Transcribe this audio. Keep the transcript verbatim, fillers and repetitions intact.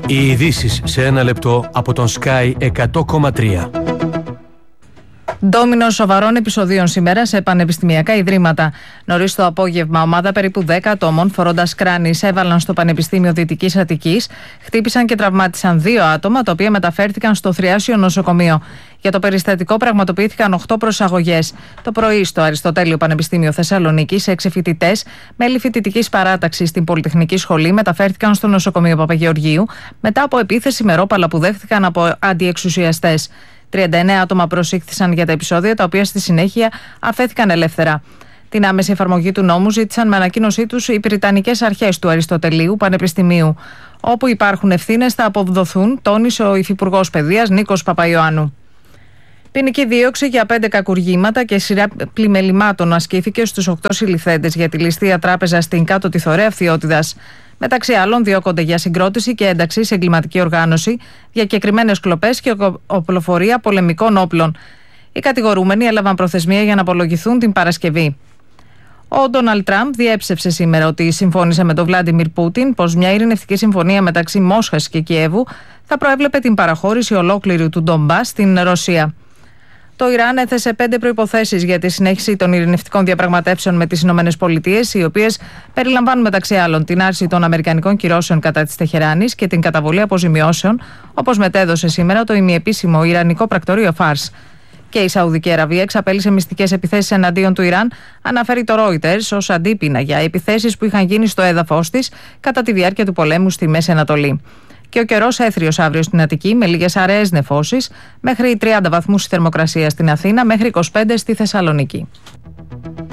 Οι ειδήσεις σε ένα λεπτό από τον Sky εκατό κόμμα τρία. Ντόμινο σοβαρών επεισοδίων σήμερα σε πανεπιστημιακά ιδρύματα. Νωρίς το απόγευμα, ομάδα περίπου δέκα ατόμων, φορώντας κράνη, έβαλαν στο Πανεπιστήμιο Δυτικής Αττικής, χτύπησαν και τραυμάτισαν δύο άτομα, τα οποία μεταφέρθηκαν στο Θριάσιο Νοσοκομείο. Για το περιστατικό πραγματοποιήθηκαν οκτώ προσαγωγές. Το πρωί, στο Αριστοτέλειο Πανεπιστήμιο Θεσσαλονίκης, έξι φοιτητές, μέλη φοιτητικής παράταξης στην Πολυτεχνική Σχολή, μεταφέρθηκαν στο νοσοκομείο Παπαγεωργίου μετά από επίθεση με ρόπαλα που δέχτηκαν από αντιεξουσιαστές. τριάντα εννέα άτομα προσήχθησαν για τα επεισόδια, τα οποία στη συνέχεια αφέθηκαν ελεύθερα. Την άμεση εφαρμογή του νόμου ζήτησαν με ανακοίνωσή τους οι Βρυτανικές Αρχές του Αριστοτελείου Πανεπιστημίου. Όπου υπάρχουν ευθύνες θα αποδοθούν, τόνισε ο Υφυπουργός Παιδείας Νίκος Παπαϊωάννου. Ποινική δίωξη για πέντε κακουργήματα και σειρά πλημελημάτων ασκήθηκε στους οκτώ συλληφθέντες για τη ληστεία τράπεζα στην Κάτω Τιθωρέα Φθιώτιδας. Μεταξύ άλλων, διώκονται για συγκρότηση και ένταξη σε εγκληματική οργάνωση, διακεκριμένες κλοπές και οπλοφορία πολεμικών όπλων. Οι κατηγορούμενοι έλαβαν προθεσμία για να απολογηθούν την Παρασκευή. Ο Ντόναλντ Τραμπ διέψευσε σήμερα ότι συμφώνησε με τον Βλάντιμιρ Πούτιν πως μια ειρηνευτική συμφωνία μεταξύ Μόσχας και Κιέβου θα προέβλεπε την παραχώρηση ολόκληρου του Ντομπάς στην Ρωσία. Το Ιράν έθεσε πέντε προϋποθέσεις για τη συνέχιση των ειρηνευτικών διαπραγματεύσεων με τις ΗΠΑ, οι οποίες περιλαμβάνουν μεταξύ άλλων την άρση των αμερικανικών κυρώσεων κατά της Τεχεράνης και την καταβολή αποζημιώσεων, όπως μετέδωσε σήμερα το ημιεπίσημο Ιρανικό πρακτορείο Φάρς. Και η Σαουδική Αραβία εξαπέλυσε μυστικές επιθέσεις εναντίον του Ιράν, αναφέρει το Reuters, ως αντίπεινα για επιθέσεις που είχαν γίνει στο έδαφος της κατά τη διάρκεια του πολέμου στη Μέση Ανατολή. Και ο καιρός έθριος αύριο στην Αττική με λίγες αραίες νεφώσεις, μέχρι τριάντα βαθμούς η θερμοκρασία στην Αθήνα, μέχρι είκοσι πέντε στη Θεσσαλονίκη.